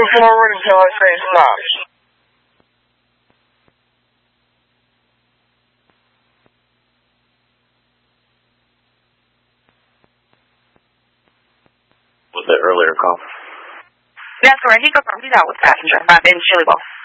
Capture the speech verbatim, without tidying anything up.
Move forward until I say stop. Was that earlier call? That's correct. He confirmed he's out with passenger. I've been Chili Bowl.